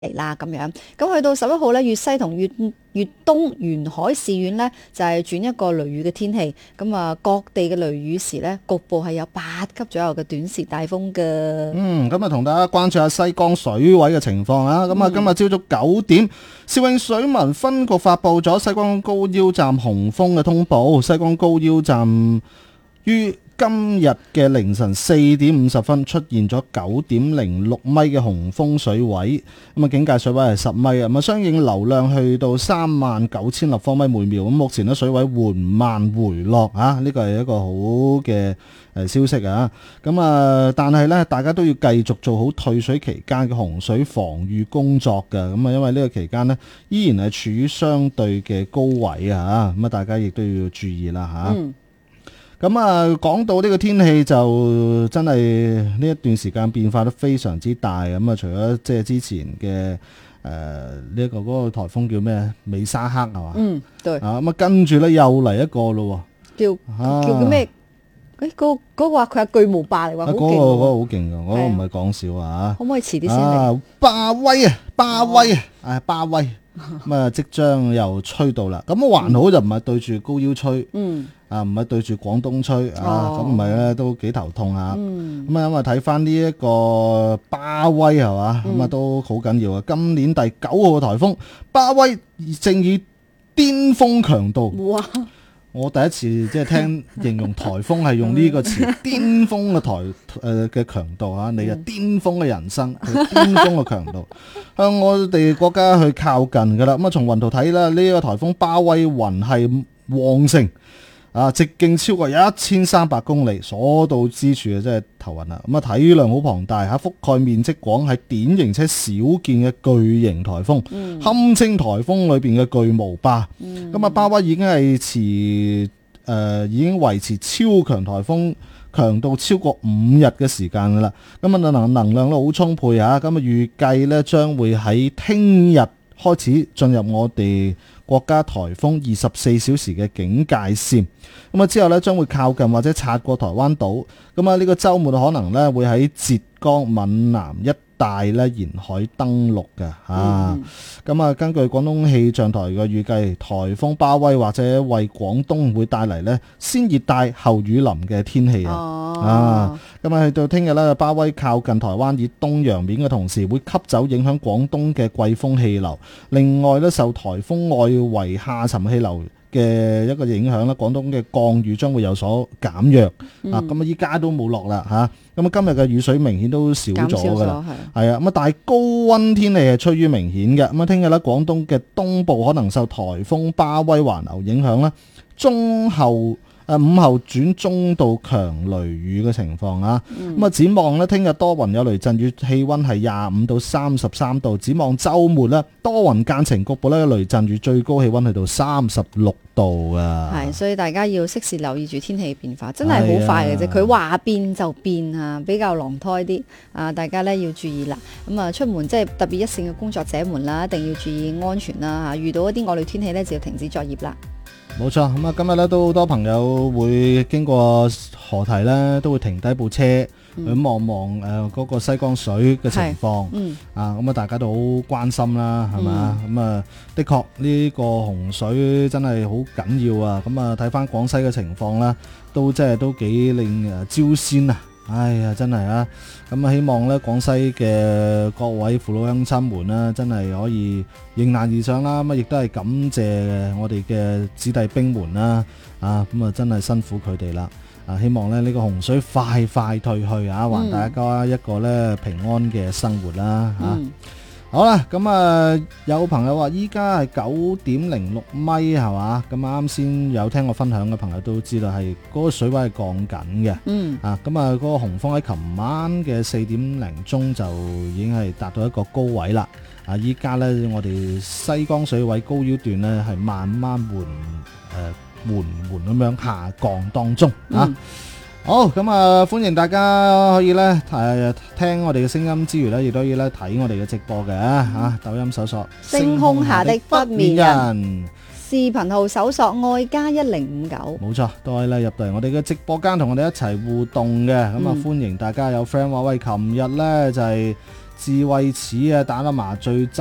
嚟啦咁樣。咁去到11號咧，粵西同粵東沿海市縣呢，就係轉一個雷雨嘅天氣。咁啊，各地嘅雷雨時呢，局部係有8級左右嘅短時大風嘅。 咁啊，同大家關注下西江水位嘅情況啊。咁啊，今日朝早9點，肇慶水文分局發布咗西江高腰站洪峰嘅通報。西江高腰站於今日嘅凌晨4點50分出現咗9.06米嘅洪峰水位，咁啊警戒水位係10米啊，咁啊相應流量去到39,000立方米每秒，咁目前咧水位緩慢回落啊，呢個係一個好嘅消息啊，咁啊但係咧大家都要繼續做好退水期間嘅洪水防禦工作嘅，咁啊因為呢個期間咧依然係處於相對嘅高位啊，咁啊大家亦都要注意啦吓。咁啊，講到呢個天氣就真係呢一段時間變化得非常之大。咁啊，除咗即係之前嘅呢一個嗰個颱風叫咩？美沙克係嘛？ 對。 咁啊，跟住咧又嚟一個咯喎。 叫咩？嗰個話佢係巨無霸嚟話好勁。 嗰個好勁㗎，嗰個唔係講笑啊！ 可唔可以遲啲先嚟？ 巴威啊，巴威咁啊，即將又吹到啦。咁啊，還好就唔係對住高腰吹。唔係對住廣東吹咁唔係咧都幾頭痛啊！咁啊，因為睇翻呢一個巴威係嘛，咁啊都好緊要啊！今年第9號嘅颱風巴威正以巔峰強度。 哇！ 我第一次即係聽形容颱風係用呢個詞，巔峰嘅嘅強度啊！你啊巔峰嘅人生，巔峰嘅強度向我哋國家去靠近噶啦。咁啊，從雲圖睇啦，呢個颱風巴威雲係旺盛。直徑超過1300公里，所到之處啊，真係頭暈啦！咁啊，體量好龐大嚇，覆蓋面積廣，係典型且少見嘅巨型颱風，堪稱颱風裏邊嘅巨無霸。咁啊，巴威已經係已經維持超強颱風強度超過5日嘅時間噶啦。咁啊，能量都好充沛嚇。咁啊，預計咧將會喺聽日開始進入我哋國家颱風24小時嘅警戒線，咁啊之後咧將會靠近或者擦過台灣島，咁啊呢個週末可能咧會喺浙江閩南一帶咧沿海登陸嘅咁啊根據廣東氣象台嘅預計，颱風巴威或者為廣東會帶嚟咧先熱帶後雨淋嘅天氣咁啊去到聽日咧，巴威靠近台灣以東洋面嘅同時，會吸走影響廣東嘅季風氣流。另外咧，受颱風外圍下沉氣流嘅一個影響咧，廣東嘅降雨將會有所減弱。咁啊依家都冇落啦嚇。咁啊今日嘅雨水明顯都少咗㗎啦。係啊，咁啊但係高溫天氣係趨於明顯嘅。咁啊聽日咧，廣東嘅東部可能受颱風巴威環流影響啦，午後轉中到強雷雨嘅情況啊，咁啊展望呢，聽日多雲有雷陣雨，氣溫係25到33度。展望週末呢，多雲間晴，局部呢雷陣雨，最高氣溫去到36度啊。 係，所以大家要適時留意住天氣變化，真係好快嘅啫。佢話變就變啊，比較狼胎啲啊，大家呢要注意啦。咁啊，出門即係特別一線嘅工作者們啦，一定要注意安全啦嚇。遇到一啲惡劣天氣呢，就要停止作業啦。 冇錯，咁啊今日咧都好多朋友會經過河堤咧，都會停低部車去望望嗰個西江水嘅情況。咁啊大家都好關心啦，係嘛？咁啊的確呢個洪水真係好緊要啊！咁啊睇翻廣西嘅情況啦，都即係都幾令焦鮮啊！哎呀，真係啊！咁啊，希望咧廣西嘅各位父老鄉親們啦，真係可以迎難而上啦。咁啊，亦都係感謝我哋嘅子弟兵們啦。咁啊，真係辛苦佢哋啦。希望咧呢個洪水快快退去啊，還大家一個咧平安嘅生活啦。好啦，咁啊有朋友話依家係9.06米係嘛？咁啱先有聽我分享嘅朋友都知道係嗰個水位係降緊嘅。咁啊嗰個洪峰喺琴晚嘅4點零鐘就已經係達到一個高位啦。依家咧我哋西江水位高腰段咧係慢慢緩咁樣下降當中好，咁啊歡迎大家可以咧聽我哋嘅聲音之餘咧，亦都可以咧睇我哋嘅直播嘅抖音搜索星空下的北面人，視頻號搜索愛家1059， 冇錯，都可以咧入到嚟我哋嘅直播間同我哋一齊互動嘅。咁啊歡迎大家有 friend 話喂，琴日咧就係智慧齒啊，打咗麻醉針。